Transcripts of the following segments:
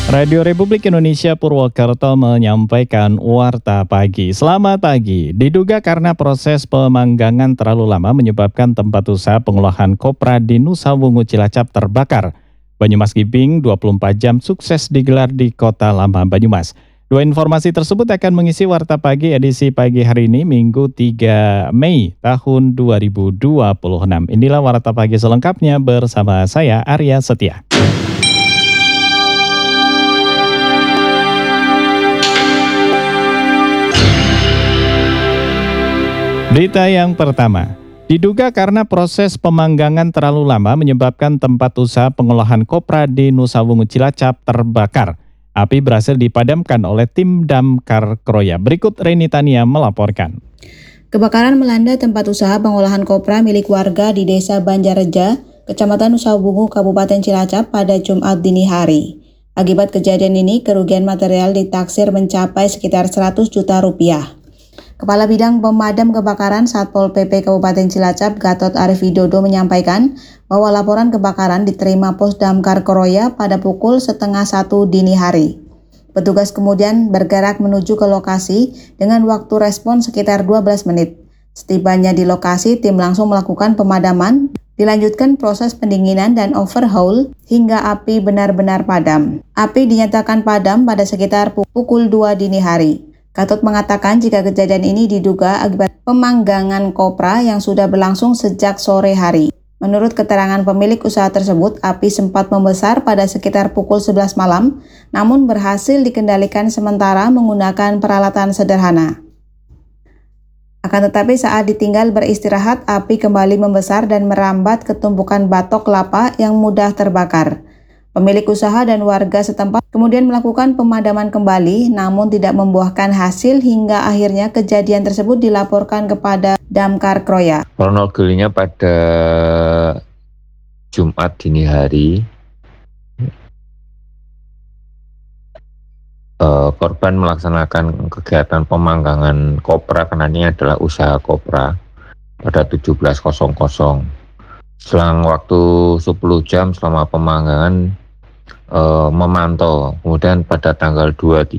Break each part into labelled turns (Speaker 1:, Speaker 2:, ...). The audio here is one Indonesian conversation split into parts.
Speaker 1: Radio Republik Indonesia Purwokerto menyampaikan warta pagi. Selamat pagi. Diduga karena proses pemanggangan terlalu lama menyebabkan tempat usaha pengolahan kopra di Nusa Wungu Cilacap terbakar. Banyumas Giving 24 jam sukses digelar di Kota Lama Banyumas. Dua informasi tersebut akan mengisi warta pagi edisi pagi hari ini Minggu 3 Mei tahun 2026. Inilah warta pagi selengkapnya bersama saya Arya Setia. Berita yang pertama, diduga karena proses pemanggangan terlalu lama menyebabkan tempat usaha pengolahan kopra di Nusa Wungu Cilacap terbakar. Api berhasil dipadamkan oleh tim Damkar Kroya. Berikut Reni Tania melaporkan.
Speaker 2: Kebakaran melanda tempat usaha pengolahan kopra milik warga di Desa Banjarreja, Kecamatan Nusa Wungu, Kabupaten Cilacap pada Jumat dini hari. Akibat kejadian ini, kerugian material ditaksir mencapai sekitar 100 juta rupiah. Kepala Bidang Pemadam Kebakaran Satpol PP Kabupaten Cilacap, Gatot Arif Widodo menyampaikan bahwa laporan kebakaran diterima Pos Damkar Kroya pada pukul 12:30 dini hari. Petugas kemudian bergerak menuju ke lokasi dengan waktu respon sekitar 12 menit. Setibanya di lokasi, tim langsung melakukan pemadaman, dilanjutkan proses pendinginan dan overhaul hingga api benar-benar padam. Api dinyatakan padam pada sekitar pukul 2 dini hari. Gatot mengatakan jika kejadian ini diduga akibat pemanggangan kopra yang sudah berlangsung sejak sore hari. Menurut keterangan pemilik usaha tersebut, api sempat membesar pada sekitar pukul 11 malam, namun berhasil dikendalikan sementara menggunakan peralatan sederhana. Akan tetapi saat ditinggal beristirahat, api kembali membesar dan merambat ke tumpukan batok kelapa yang mudah terbakar. Pemilik usaha dan warga setempat kemudian melakukan pemadaman kembali, namun tidak membuahkan hasil hingga akhirnya kejadian tersebut dilaporkan kepada Damkar Kroya.
Speaker 3: Kronologinya pada Jumat dini hari, korban melaksanakan kegiatan pemanggangan kopra karena ini adalah usaha kopra pada 17.00. Selang waktu 10 jam selama pemanggangan memantau, kemudian pada tanggal 23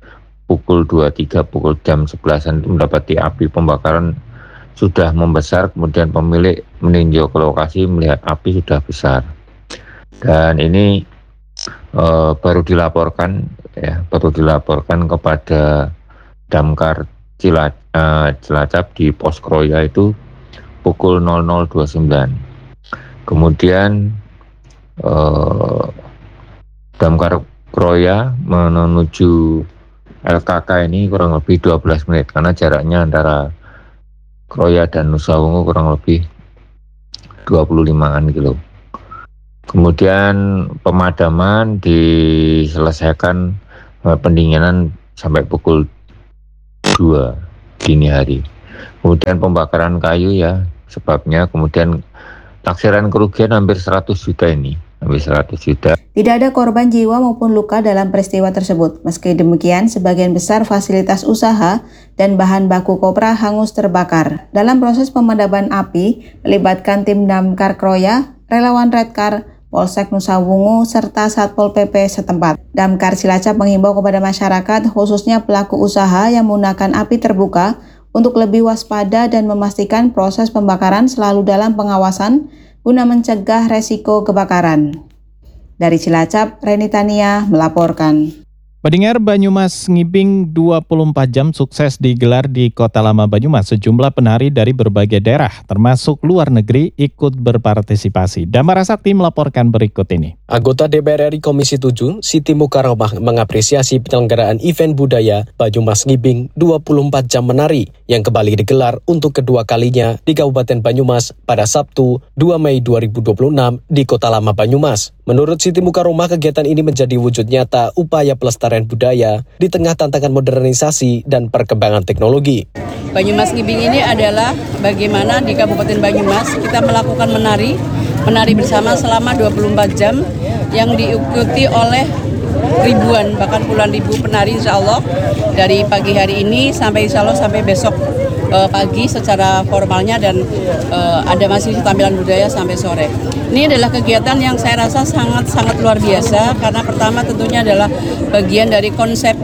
Speaker 3: pukul jam 11 mendapati api pembakaran sudah membesar, kemudian pemilik meninjau ke lokasi melihat api sudah besar dan ini baru dilaporkan kepada Damkar Cilacap di Pos Kroya itu pukul 00.29. Kemudian Damkar Kroya menuju LKK ini kurang lebih 12 menit karena jaraknya antara Kroya dan Nusa Wungu kurang lebih 25-an kilo. Kemudian pemadaman diselesaikan pendinginan sampai pukul 2 dini hari. Kemudian pembakaran kayu ya sebabnya, kemudian taksiran kerugian hampir 100 juta ini.
Speaker 2: Tidak ada korban jiwa maupun luka dalam peristiwa tersebut. Meski demikian, sebagian besar fasilitas usaha dan bahan baku kopra hangus terbakar. Dalam proses pemadaman api, melibatkan tim Damkar Kroya, relawan Redcar, Polsek Nusa Wungu, serta Satpol PP setempat. Damkar Cilacap menghimbau kepada masyarakat, khususnya pelaku usaha yang menggunakan api terbuka, untuk lebih waspada dan memastikan proses pembakaran selalu dalam pengawasan guna mencegah resiko kebakaran. Dari Cilacap, Reni Tania melaporkan.
Speaker 1: Pendengar, Banyumas Ngibing 24 jam sukses digelar di Kota Lama Banyumas. Sejumlah penari dari berbagai daerah, termasuk luar negeri, ikut berpartisipasi. Damara Sakti melaporkan berikut ini.
Speaker 4: Anggota DPR RI Komisi 7, Siti Mukaromah mengapresiasi penyelenggaraan event budaya Banyumas Ngibing 24 jam menari yang kembali digelar untuk kedua kalinya di Kabupaten Banyumas pada Sabtu 2 Mei 2026 di Kota Lama Banyumas. Menurut Siti Mukaromah, kegiatan ini menjadi wujud nyata upaya pelestarian budaya di tengah tantangan modernisasi dan perkembangan teknologi.
Speaker 5: Banyumas Ngibing ini adalah bagaimana di Kabupaten Banyumas kita melakukan menari bersama selama 24 jam yang diikuti oleh ribuan bahkan puluhan ribu penari insya Allah dari pagi hari ini sampai insya Allah sampai besok pagi secara formalnya dan ada masih tampilan budaya sampai sore. Ini adalah kegiatan yang saya rasa sangat luar biasa karena pertama tentunya adalah bagian dari konsep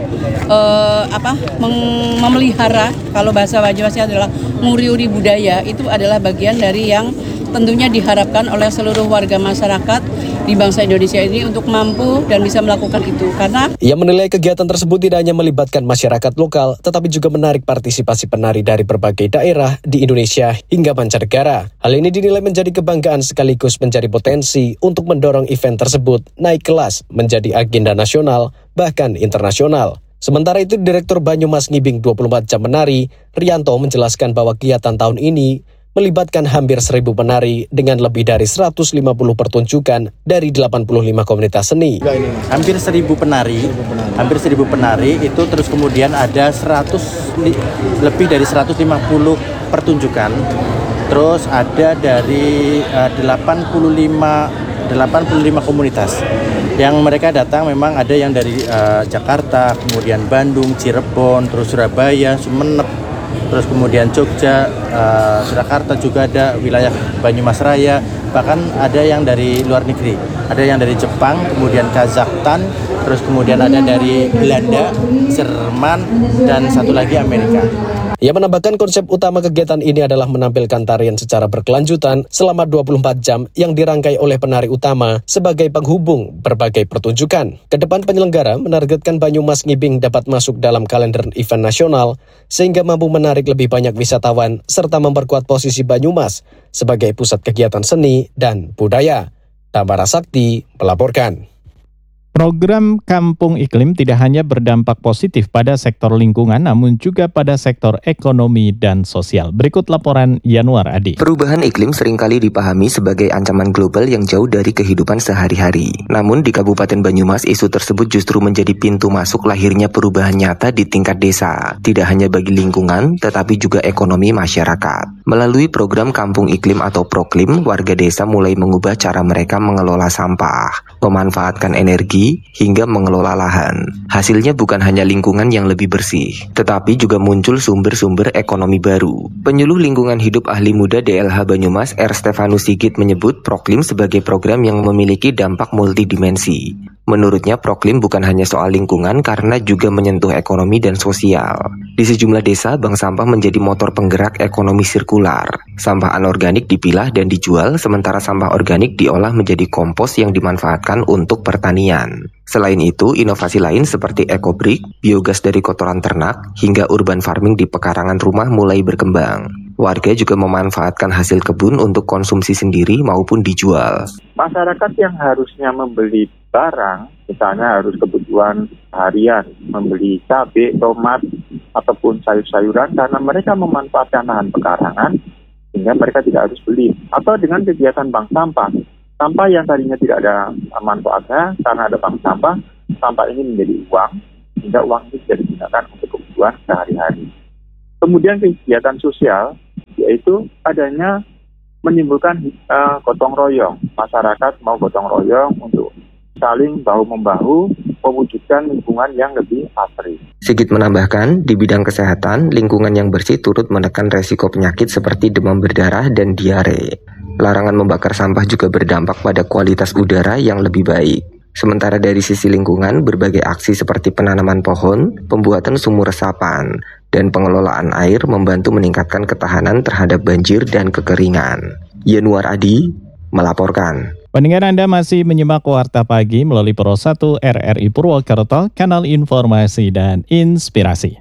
Speaker 5: memelihara, kalau bahasa Banyumasnya adalah nguri-uri budaya, itu adalah bagian dari yang tentunya diharapkan oleh seluruh warga masyarakat di bangsa Indonesia ini untuk mampu dan bisa melakukan itu. Karena
Speaker 4: ia menilai kegiatan tersebut tidak hanya melibatkan masyarakat lokal, tetapi juga menarik partisipasi penari dari berbagai daerah di Indonesia hingga mancanegara. Hal ini dinilai menjadi kebanggaan sekaligus menjadi potensi untuk mendorong event tersebut naik kelas menjadi agenda nasional bahkan internasional. Sementara itu, Direktur Banyumas Ngibing 24 Jam Menari, Rianto, menjelaskan bahwa kegiatan tahun ini melibatkan hampir 1.000 penari dengan lebih dari 150 pertunjukan dari 85 komunitas seni.
Speaker 6: Hampir 1.000 penari itu, terus kemudian ada lebih dari 150 pertunjukan, terus ada dari 85 komunitas yang mereka datang. Memang ada yang dari Jakarta, kemudian Bandung, Cirebon, terus Surabaya, Sumeneb, terus kemudian Jogja, Surakarta, juga ada wilayah Banyumas Raya, bahkan ada yang dari luar negeri, ada yang dari Jepang, kemudian Kazakhstan, terus kemudian ada dari Belanda, Jerman, dan satu lagi Amerika.
Speaker 4: Ia menambahkan konsep utama kegiatan ini adalah menampilkan tarian secara berkelanjutan selama 24 jam yang dirangkai oleh penari utama sebagai penghubung berbagai pertunjukan. Kedepan penyelenggara menargetkan Banyumas Ngibing dapat masuk dalam kalender event nasional sehingga mampu menarik lebih banyak wisatawan serta memperkuat posisi Banyumas sebagai pusat kegiatan seni dan budaya. Tamara Sakti melaporkan.
Speaker 1: Program Kampung Iklim tidak hanya berdampak positif pada sektor lingkungan, namun juga pada sektor ekonomi dan sosial. Berikut laporan Yanuar Adi.
Speaker 7: Perubahan iklim seringkali dipahami sebagai ancaman global yang jauh dari kehidupan sehari-hari. Namun di Kabupaten Banyumas, isu tersebut justru menjadi pintu masuk lahirnya perubahan nyata di tingkat desa. Tidak hanya bagi lingkungan, tetapi juga ekonomi masyarakat. Melalui program Kampung Iklim atau Proklim, warga desa mulai mengubah cara mereka mengelola sampah, memanfaatkan energi, hingga mengelola lahan. Hasilnya bukan hanya lingkungan yang lebih bersih, tetapi juga muncul sumber-sumber ekonomi baru. Penyuluh lingkungan hidup ahli muda DLH Banyumas, R. Stefanus Sigit, menyebut Proklim sebagai program yang memiliki dampak multidimensi. Menurutnya, Proklim bukan hanya soal lingkungan karena juga menyentuh ekonomi dan sosial. Di sejumlah desa, bank sampah menjadi motor penggerak ekonomi sirkular. Sampah anorganik dipilah dan dijual, sementara sampah organik diolah menjadi kompos yang dimanfaatkan untuk pertanian. Selain itu, inovasi lain seperti ekobrik, biogas dari kotoran ternak, hingga urban farming di pekarangan rumah mulai berkembang. Warga juga memanfaatkan hasil kebun untuk konsumsi sendiri maupun dijual.
Speaker 8: Masyarakat yang harusnya membeli barang, misalnya harus kebutuhan harian, membeli cabai, tomat, ataupun sayur-sayuran, karena mereka memanfaatkan lahan pekarangan, sehingga mereka tidak harus beli. Atau dengan kegiatan bank sampah. Sampah yang tadinya tidak ada manfaatnya, karena ada bank sampah, sampah ini menjadi uang, sehingga uang ini bisa digunakan untuk kebutuhan sehari-hari. Kemudian kegiatan sosial, yaitu adanya menimbulkan gotong royong. Masyarakat mau gotong royong untuk saling bahu-membahu mewujudkan lingkungan yang lebih asri.
Speaker 7: Sigit menambahkan, di bidang kesehatan, lingkungan yang bersih turut menekan resiko penyakit seperti demam berdarah dan diare. Larangan membakar sampah juga berdampak pada kualitas udara yang lebih baik. Sementara dari sisi lingkungan, berbagai aksi seperti penanaman pohon, pembuatan sumur resapan, dan pengelolaan air membantu meningkatkan ketahanan terhadap banjir dan kekeringan. Yanuar Adi melaporkan.
Speaker 1: Pendengar, Anda masih menyimak Warta Pagi melalui Pro 1 RRI Purwokerto, kanal informasi dan inspirasi.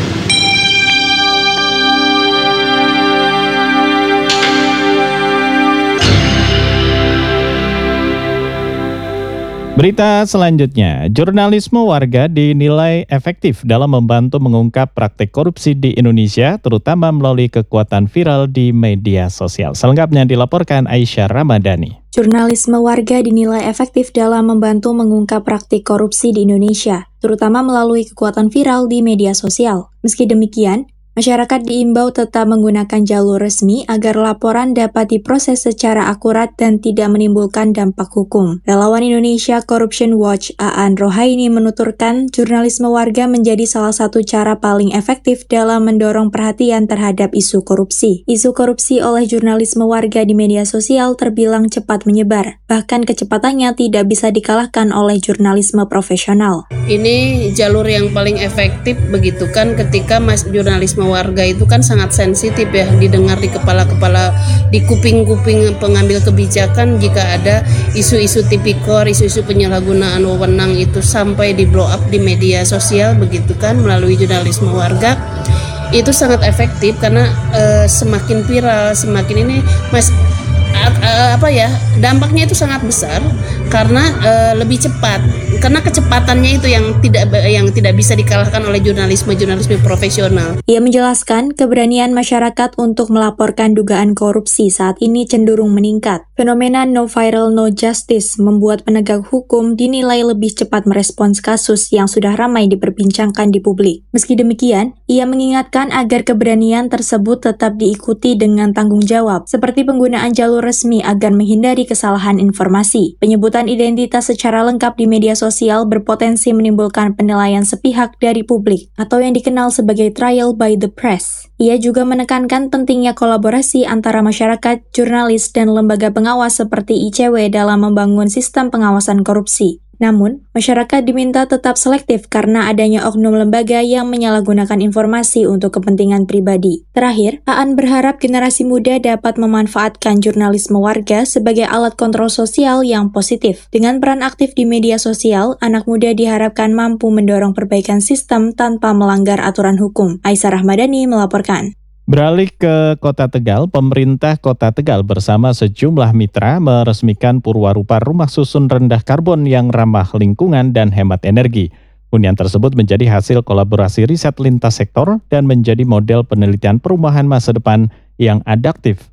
Speaker 1: Berita selanjutnya, jurnalisme warga dinilai efektif dalam membantu mengungkap praktik korupsi di Indonesia, terutama melalui kekuatan viral di media sosial. Selengkapnya dilaporkan Aisyah Ramadhani.
Speaker 9: Jurnalisme warga dinilai efektif dalam membantu mengungkap praktik korupsi di Indonesia, terutama melalui kekuatan viral di media sosial. Meski demikian, Masyarakat diimbau tetap menggunakan jalur resmi agar laporan dapat diproses secara akurat dan tidak menimbulkan dampak hukum. Relawan Indonesia Corruption Watch Aan Rohaini menuturkan jurnalisme warga menjadi salah satu cara paling efektif dalam mendorong perhatian terhadap isu korupsi. Isu korupsi oleh jurnalisme warga di media sosial terbilang cepat menyebar, bahkan kecepatannya tidak bisa dikalahkan oleh jurnalisme profesional.
Speaker 5: Ini jalur yang paling efektif begitu kan, ketika jurnalisme warga itu kan sangat sensitif ya, didengar di kepala-kepala, di kuping-kuping pengambil kebijakan jika ada isu-isu tipikor, isu-isu penyalahgunaan wewenang itu sampai di blow up di media sosial begitu kan, melalui jurnalisme warga. Itu sangat efektif karena semakin viral, semakin ini dampaknya itu sangat besar karena lebih cepat, karena kecepatannya itu yang tidak bisa dikalahkan oleh jurnalisme profesional.
Speaker 9: Ia menjelaskan keberanian masyarakat untuk melaporkan dugaan korupsi saat ini cenderung meningkat. Fenomena no viral no justice membuat penegak hukum dinilai lebih cepat merespons kasus yang sudah ramai diperbincangkan di publik. Meski demikian, ia mengingatkan agar keberanian tersebut tetap diikuti dengan tanggung jawab, seperti penggunaan jalur resmi agar menghindari kesalahan informasi. Penyebutan identitas secara lengkap di media sosial berpotensi menimbulkan penilaian sepihak dari publik atau yang dikenal sebagai trial by the press. Ia juga menekankan pentingnya kolaborasi antara masyarakat, jurnalis, dan lembaga pengawas seperti ICW dalam membangun sistem pengawasan korupsi. Namun, masyarakat diminta tetap selektif karena adanya oknum lembaga yang menyalahgunakan informasi untuk kepentingan pribadi. Terakhir, Aan berharap generasi muda dapat memanfaatkan jurnalisme warga sebagai alat kontrol sosial yang positif. Dengan peran aktif di media sosial, anak muda diharapkan mampu mendorong perbaikan sistem tanpa melanggar aturan hukum. Aisyah Rahmadani melaporkan.
Speaker 1: Beralih ke Kota Tegal, pemerintah Kota Tegal bersama sejumlah mitra meresmikan Purwarupa rumah susun rendah karbon yang ramah lingkungan dan hemat energi. Hunian tersebut menjadi hasil kolaborasi riset lintas sektor dan menjadi model penelitian perumahan masa depan yang adaptif.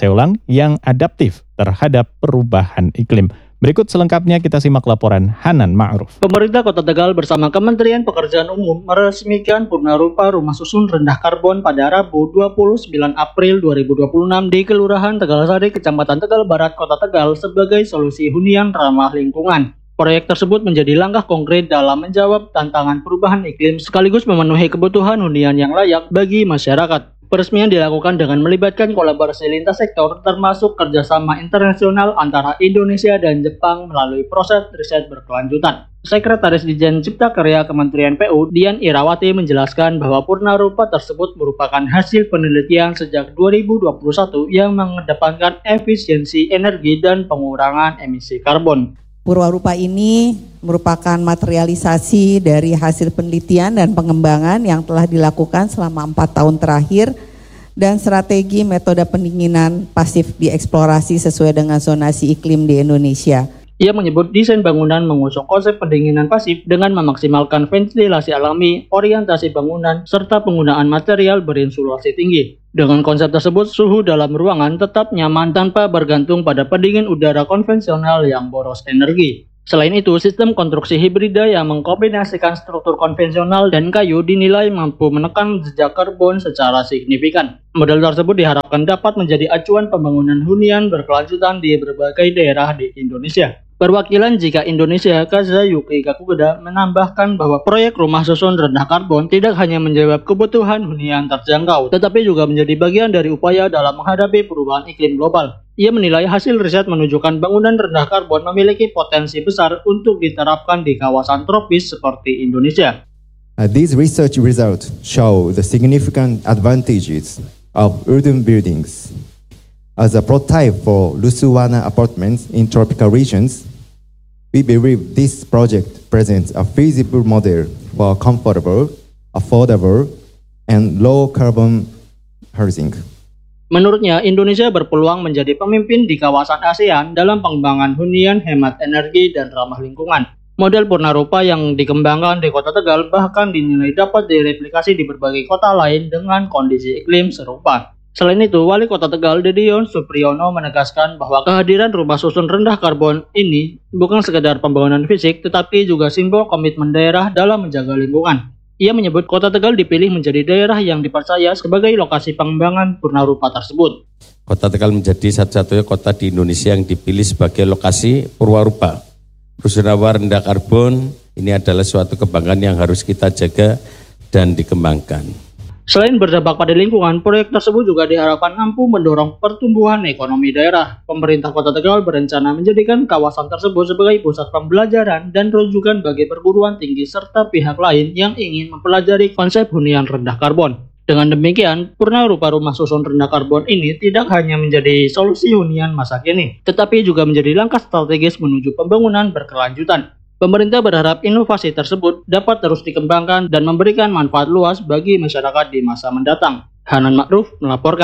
Speaker 1: Yang adaptif terhadap perubahan iklim. Berikut selengkapnya kita simak laporan Hanan Ma'ruf.
Speaker 10: Pemerintah Kota Tegal bersama Kementerian Pekerjaan Umum meresmikan Purwarupa rumah susun rendah karbon pada Rabu 29 April 2026 di Kelurahan Tegalsari, Kecamatan Tegal Barat, Kota Tegal sebagai solusi hunian ramah lingkungan. Proyek tersebut menjadi langkah konkret dalam menjawab tantangan perubahan iklim sekaligus memenuhi kebutuhan hunian yang layak bagi masyarakat. Peresmian dilakukan dengan melibatkan kolaborasi lintas sektor termasuk kerjasama internasional antara Indonesia dan Jepang melalui proses riset berkelanjutan. Sekretaris Dijen Cipta Karya Kementerian PU, Dian Irawati menjelaskan bahwa Purwarupa tersebut merupakan hasil penelitian sejak 2021 yang mengedepankan efisiensi energi dan pengurangan emisi karbon.
Speaker 11: Purwarupa ini merupakan materialisasi dari hasil penelitian dan pengembangan yang telah dilakukan selama 4 tahun terakhir dan strategi metode pendinginan pasif dieksplorasi sesuai dengan zonasi iklim di Indonesia.
Speaker 10: Ia menyebut desain bangunan mengusung konsep pendinginan pasif dengan memaksimalkan ventilasi alami, orientasi bangunan, serta penggunaan material berinsulasi tinggi. Dengan konsep tersebut, suhu dalam ruangan tetap nyaman tanpa bergantung pada pendingin udara konvensional yang boros energi. Selain itu, sistem konstruksi hibrida yang mengkombinasikan struktur konvensional dan kayu dinilai mampu menekan jejak karbon secara signifikan. Model tersebut diharapkan dapat menjadi acuan pembangunan hunian berkelanjutan di berbagai daerah di Indonesia. Perwakilan Jika Indonesia Kazayuki Kakugeda menambahkan bahwa proyek rumah susun rendah karbon tidak hanya menjawab kebutuhan hunian terjangkau, tetapi juga menjadi bagian dari upaya dalam menghadapi perubahan iklim global. Ia menilai hasil riset menunjukkan bangunan rendah karbon memiliki potensi besar untuk diterapkan di kawasan tropis seperti Indonesia.
Speaker 12: These research results show the significant advantages of urban buildings. As a prototype for Lusuwana apartments in tropical regions, we believe this project presents a feasible model for comfortable, affordable, and low-carbon housing.
Speaker 10: Menurutnya, Indonesia berpeluang menjadi pemimpin di kawasan ASEAN dalam pengembangan hunian hemat energi dan ramah lingkungan. Model Purwarupa yang dikembangkan di Kota Tegal bahkan dinilai dapat direplikasi di berbagai kota lain dengan kondisi iklim serupa. Selain itu, Wali Kota Tegal Dedion Supriyono menegaskan bahwa kehadiran rumah susun rendah karbon ini bukan sekedar pembangunan fisik, tetapi juga simbol komitmen daerah dalam menjaga lingkungan. Ia menyebut Kota Tegal dipilih menjadi daerah yang dipercaya sebagai lokasi pengembangan Purwarupa tersebut.
Speaker 13: Kota Tegal menjadi satu-satunya kota di Indonesia yang dipilih sebagai lokasi Purwarupa. Rusunawa rendah karbon, ini adalah suatu kebanggaan yang harus kita jaga dan dikembangkan.
Speaker 10: Selain berdampak pada lingkungan, proyek tersebut juga diharapkan mampu mendorong pertumbuhan ekonomi daerah. Pemerintah Kota Tegal berencana menjadikan kawasan tersebut sebagai pusat pembelajaran dan rujukan bagi perguruan tinggi serta pihak lain yang ingin mempelajari konsep hunian rendah karbon. Dengan demikian, Purwarupa rumah susun rendah karbon ini tidak hanya menjadi solusi hunian masa kini, tetapi juga menjadi langkah strategis menuju pembangunan berkelanjutan. Pemerintah berharap inovasi tersebut dapat terus dikembangkan dan memberikan manfaat luas bagi masyarakat di masa mendatang. Hanan Ma'ruf melaporkan.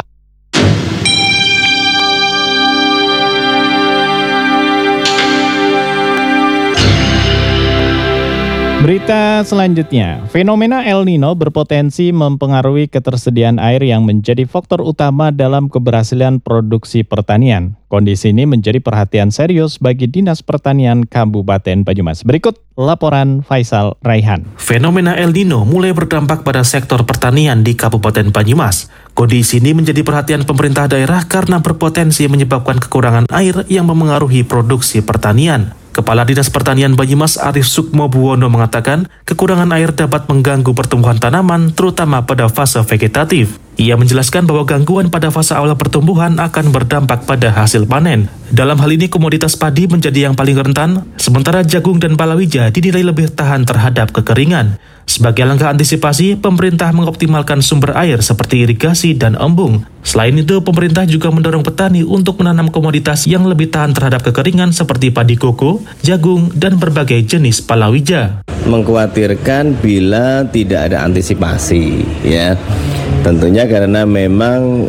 Speaker 1: Berita selanjutnya, fenomena El Nino berpotensi mempengaruhi ketersediaan air yang menjadi faktor utama dalam keberhasilan produksi pertanian. Kondisi ini menjadi perhatian serius bagi Dinas Pertanian Kabupaten Banyumas. Berikut laporan Faisal Raihan.
Speaker 14: Fenomena El Nino mulai berdampak pada sektor pertanian di Kabupaten Banyumas. Kondisi ini menjadi perhatian pemerintah daerah karena berpotensi menyebabkan kekurangan air yang memengaruhi produksi pertanian. Kepala Dinas Pertanian Banyumas Arif Sukmo Buwono mengatakan kekurangan air dapat mengganggu pertumbuhan tanaman terutama pada fase vegetatif. Ia menjelaskan bahwa gangguan pada fase awal pertumbuhan akan berdampak pada hasil panen. Dalam hal ini komoditas padi menjadi yang paling rentan, sementara jagung dan palawija dinilai lebih tahan terhadap kekeringan. Sebagai langkah antisipasi, pemerintah mengoptimalkan sumber air seperti irigasi dan embung. Selain itu, pemerintah juga mendorong petani untuk menanam komoditas yang lebih tahan terhadap kekeringan seperti padi koko, jagung, dan berbagai jenis palawija.
Speaker 15: Mengkhawatirkan bila tidak ada antisipasi, ya. Tentunya karena memang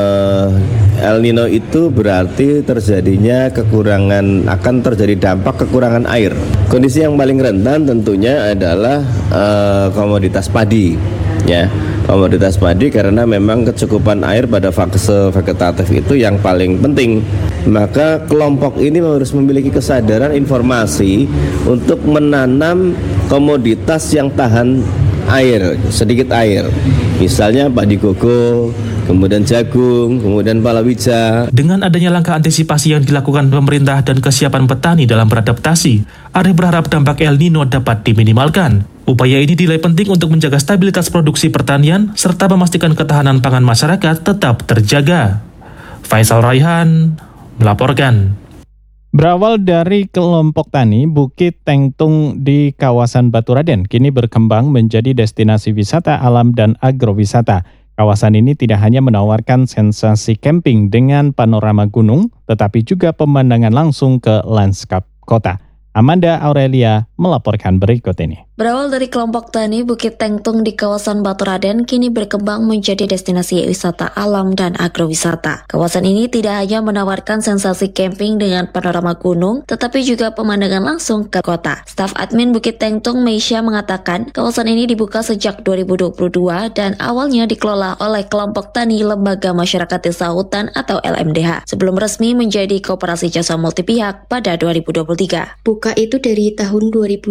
Speaker 15: El Nino itu berarti terjadinya akan terjadi dampak kekurangan air. Kondisi yang paling rentan tentunya adalah komoditas padi, ya. Komoditas padi karena memang kecukupan air pada fase vegetatif itu yang paling penting. Maka kelompok ini harus memiliki kesadaran informasi untuk menanam komoditas yang tahan air, sedikit air. Misalnya padi koko, kemudian jagung, kemudian palawija.
Speaker 14: Dengan adanya langkah antisipasi yang dilakukan pemerintah dan kesiapan petani dalam beradaptasi, Arif berharap dampak El Nino dapat diminimalkan. Upaya ini dinilai penting untuk menjaga stabilitas produksi pertanian serta memastikan ketahanan pangan masyarakat tetap terjaga. Faisal Raihan melaporkan.
Speaker 1: Berawal dari kelompok tani, Bukit Tengtung di kawasan Baturaden kini berkembang menjadi destinasi wisata alam dan agrowisata. Kawasan ini tidak hanya menawarkan sensasi camping dengan panorama gunung, tetapi juga pemandangan langsung ke lanskap kota. Amanda Aurelia melaporkan berikut ini.
Speaker 16: Berawal dari kelompok tani, Bukit Tengtung di kawasan Baturaden kini berkembang menjadi destinasi wisata alam dan agrowisata. Kawasan ini tidak hanya menawarkan sensasi camping dengan panorama gunung, tetapi juga pemandangan langsung ke kota. Staf admin Bukit Tengtung, Meisha, mengatakan kawasan ini dibuka sejak 2022 dan awalnya dikelola oleh kelompok tani Lembaga Masyarakat Desa Hutan atau LMDH, sebelum resmi menjadi Koperasi Jasa Multipihak pada 2023.
Speaker 17: Buka itu dari tahun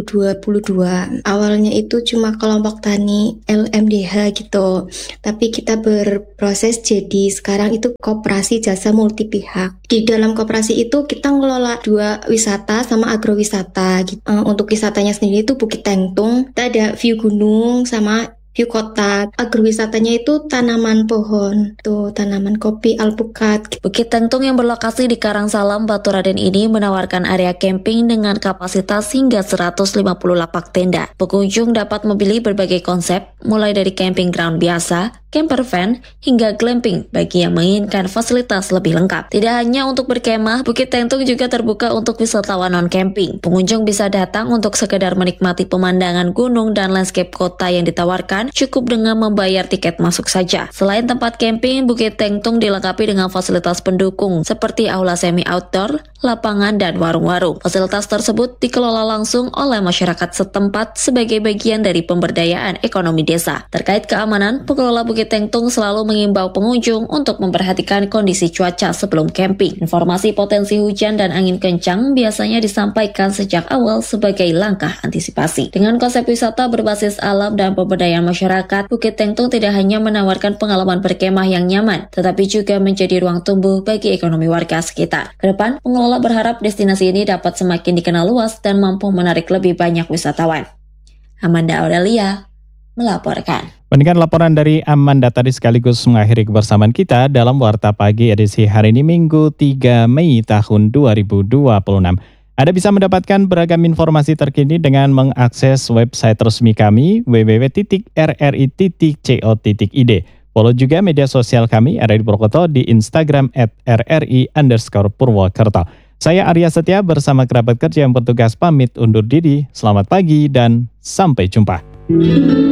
Speaker 17: 2022. Awalnya itu cuma kelompok tani LMDH gitu, tapi kita berproses jadi sekarang itu Koperasi Jasa Multipihak. Di dalam koperasi itu kita ngelola 2 wisata sama agrowisata gitu. Untuk wisatanya sendiri itu Bukit Tengtung, kita ada view gunung sama view kota. Agrowisatanya itu tanaman pohon, tuh tanaman kopi, alpukat.
Speaker 16: Bukit Tengtung yang berlokasi di Karangsalam, Baturaden ini menawarkan area camping dengan kapasitas hingga 150 lapak tenda. Pengunjung dapat memilih berbagai konsep, mulai dari camping ground biasa, camper van, hingga glamping bagi yang menginginkan fasilitas lebih lengkap. Tidak hanya untuk berkemah, Bukit Tengtung juga terbuka untuk wisatawan non-camping. Pengunjung bisa datang untuk sekedar menikmati pemandangan gunung dan landscape kota yang ditawarkan, cukup dengan membayar tiket masuk saja. Selain tempat camping, Bukit Tengtung dilengkapi dengan fasilitas pendukung seperti aula semi-outdoor, lapangan, dan warung-warung. Fasilitas tersebut dikelola langsung oleh masyarakat setempat sebagai bagian dari pemberdayaan ekonomi desa. Terkait keamanan, pengelola Bukit Bukit Tengtung selalu mengimbau pengunjung untuk memperhatikan kondisi cuaca sebelum camping. Informasi potensi hujan dan angin kencang biasanya disampaikan sejak awal sebagai langkah antisipasi. Dengan konsep wisata berbasis alam dan pemberdayaan masyarakat, Bukit Tengtung tidak hanya menawarkan pengalaman berkemah yang nyaman, tetapi juga menjadi ruang tumbuh bagi ekonomi warga sekitar. Kedepan, pengelola berharap destinasi ini dapat semakin dikenal luas dan mampu menarik lebih banyak wisatawan. Amanda Aurelia melaporkan.
Speaker 1: Demikian laporan dari Amanda tadi sekaligus mengakhiri kebersamaan kita dalam Warta Pagi edisi hari ini Minggu 3 Mei tahun 2026. Anda bisa mendapatkan beragam informasi terkini dengan mengakses website resmi kami www.rri.co.id. Follow juga media sosial kami RRI Purwokerto di Instagram @rri_Purwokerto. Saya Arya Setia bersama kerabat kerja yang bertugas pamit undur diri. Selamat pagi dan sampai jumpa.